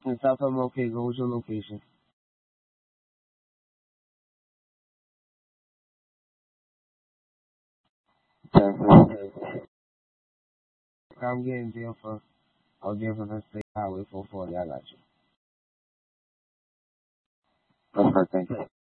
In South I'm okay. Go with your location. Okay. I'm getting jail for. I'll jail for State Highway 440. I got you. That's perfect.